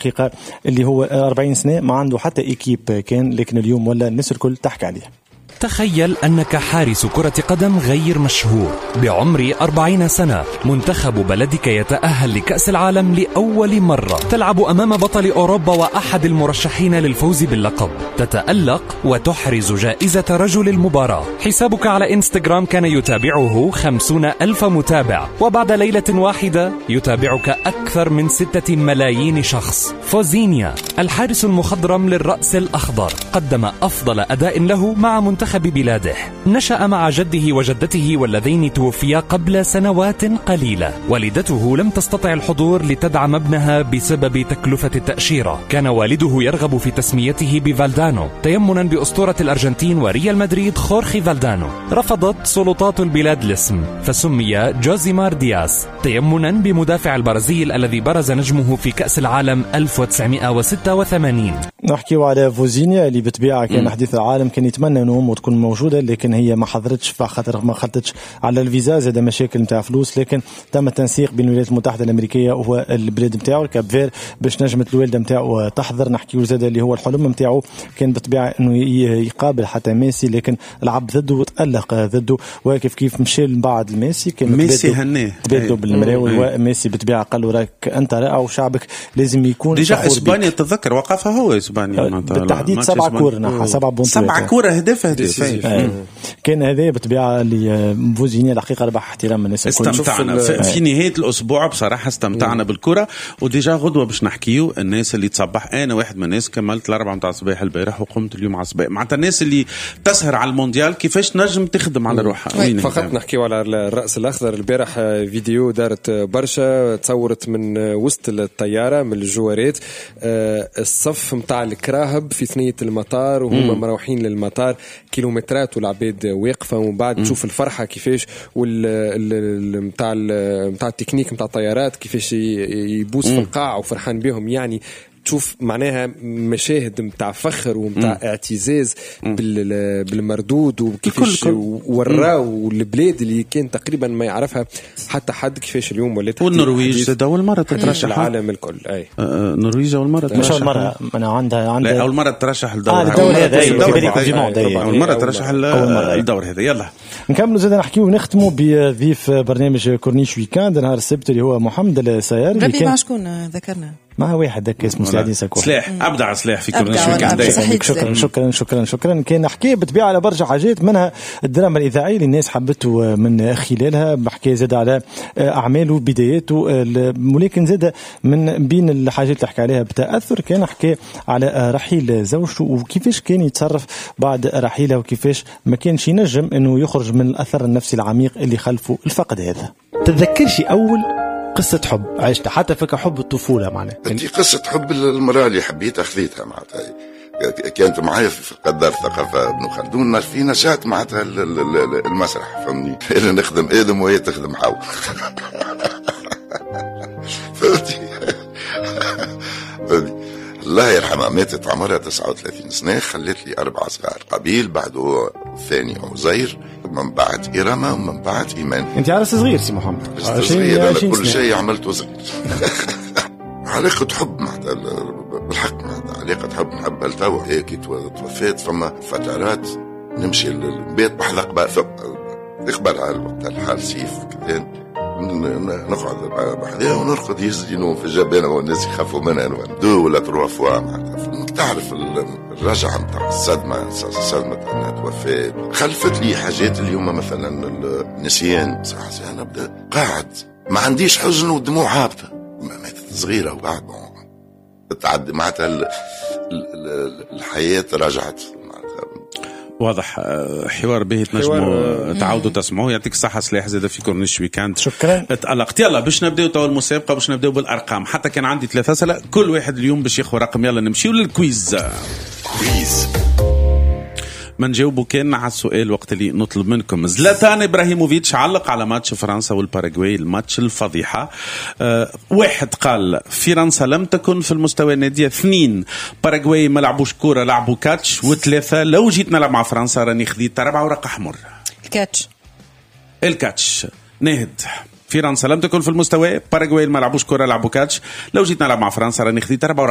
الحقيقة اللي هو 40 سنة ما عنده حتى إيكيب كان، لكن اليوم ولا الناس الكل تحكي عليه. تخيل أنك حارس كرة قدم غير مشهور بعمر 40 سنة، منتخب بلدك يتأهل لكأس العالم لأول مرة، تلعب أمام بطل أوروبا وأحد المرشحين للفوز باللقب، تتألق وتحرز جائزة رجل المباراة. حسابك على إنستغرام كان يتابعه 50,000 متابع، وبعد ليلة واحدة يتابعك أكثر من 6 ملايين شخص. فوزينيا الحارس المخضرم للرأس الأخضر قدم أفضل أداء له مع منتخب بلاده. نشأ مع جده وجدته واللذين توفيا قبل سنوات قليلة. والدته لم تستطع الحضور لتدعم ابنها بسبب تكلفة التأشيرة. كان والده يرغب في تسميته بفالدانو تيمنا بأسطورة الأرجنتين وريال مدريد خورخي فالدانو. رفضت سلطات البلاد الاسم فسمي جوزيمار دياس تيمنا بمدافع البرازيل الذي برز نجمه في كأس العالم 1986. نحكي على فوزينيا اللي بتبيعها كان حديث العالم، كان يتمنى انه تكون موجوده لكن هي ما حضرتش فخاطر ما خلطتش على الفيزا، زاد مشاكل نتاع فلوس. لكن تم التنسيق بين الولايات المتحده الامريكيه وهو البلاد نتاعو كابفير باش نجمت الوالده نتاعو تحضر. نحكيو زاد اللي هو الحلم نتاعو كان بالطبيعه انه يقابل حتى ميسي، لكن لعب ضده وتألق ضده. وكيف كيف مشى بعد الميسي كان ميسي هنيه تبادلوا بالمراوي، وميسي بالطبيعه قال له راك انت رائع وشعبك لازم يكون ديجا. اسبانيا تتذكر وقفها هو اسبانيا بالتحديد 7 كور 7 كور هدف كان هذا بالطبيعه اللي فوزينيا الحقيقه ربح احترام الناس الكل. استمتعنا في نهايه الاسبوع بصراحه، استمتعنا بالكره. وديجا غدوه باش نحكيو الناس اللي تصبح. انا واحد من الناس كملت 4 متاع الصباح البارح وقمت اليوم على الصباح. معناتها الناس اللي تسهر على المونديال كيفاش نجم تخدم على روحها. فقط نحكيو على الراس الاخضر. البارح فيديو دارت برشا، تصورت من وسط الطياره من الجوارات الصف متاع الكراهب في ثنيه المطار وهم مروحين للمطار كيلومترات والعباد واقفه، ومن بعد تشوف الفرحه كيفاش متاع التكنيك متاع الطيارات كيفاش يبوس في القاع وفرحان بهم. يعني تشوف معناها مشاهد متاع فخر ومتاع اعتزاز بالمردود، وكيفاش وراو البلاد اللي كان تقريبا ما يعرفها حتى حد كيفاش اليوم ولات. والنرويج ده أول مرة تترشح العالم الكل. أي النرويج أول مرة مش أول مرة، أنا عندها أول مرة ترشح الدور هذا. أول مرة ترشح الدور هذا. يلا نكملوا زاد نحكيو ونختموا بضيف برنامج كورنيش ويكاند نهار السبت اللي هو محمد السياري. ربي مع شكون ذكرنا مع واحد هكا اسمه سعيد سكور. سلاح أبدع سلاح في كورنيش ويكاند. شكرا. كان نحكي بالطبيعة على برشا حاجات، منها الدراما الإذاعية اللي الناس حبته من خلالها. بحكي زاد على أعماله بداياته، ولكن زاد من بين الحاجات اللي حكى عليها بتأثر كان حكي على رحيل زوجته وكيفاش كان يتصرف بعد رحيله، وكيفاش ما كانش ينجم إنه يخرج من الأثر النفسي العميق اللي خلفه الفقد هذا. تتذكرش أول قصة حب عشتها حتى فك حب الطفولة معنا؟ دي قصة حب المرأة اللي حبيتها خذيتها معناتها، كانت معايا في قدار ثقافة ابن خلدون في نشاط معناتها المسرح، فهمني؟ أنا نخدم آدم وهي تخدم حواء. فهمتي؟ الله يرحمها ماتت عمرها 39 سنة، خلت لي 4 صغار، قبيل بعده ثاني عزير، من بعد إرامة، ومن بعد إيمان. أنت عرس صغير سي محمد؟ صغير، أنا كل شيء عملته صغير. علاقة حب معناتها بالحق، معناتها علاقة حب نحبها لتو هيك توفيت. فما فترات نمشي للبيت بحلق إخبارها الوقت الحال سيف كذا، نقعد بحذاها ونرقد يهز نوم في الجبانة والناس يخافوا منها 2 ولا 3 فوا معناتها. تعرف الرجعة متاع الصدمة أنها توفيت خلفت لي حاجات اليوم مثلا النسيان. صح أنا بدأ قاعد ما عنديش حزن ودموع هابطة، ماتت صغيرة وبعد تعدي معناتها الحياة رجعت. واضح حوار به تنجموا تعودوا تسمعوه. يعطيك الصحة سلاح زاد في كورنيش ويكاند. شكرا. اتألقت. يلا باش نبداو تو المسابقة، باش نبداو بالأرقام. حتى كان عندي 3 أسئلة كل واحد اليوم باش ياخذ رقم. يلا نمشيو للكويز. ما نجاوبوا كان على السؤال وقت اللي نطلب منكم. زلاتان إبراهيموفيتش علق على ماتش فرنسا والباراغواي، الماتش الفضيحة. 1 قال فرنسا لم تكن في المستوى النادية. 2 باراغواي ما لعبوش كورة لعبوا كاتش. و3 لو جيت نلعب مع فرنسا راني خذيت 4 ورقة حمر. الكاتش ناهد. فرنسا لم تكن في المستوى، باراغواي ما لعبوش كورة لعبوا كاتش. لو جيت نلعب مع فرنسا راني خذيت 4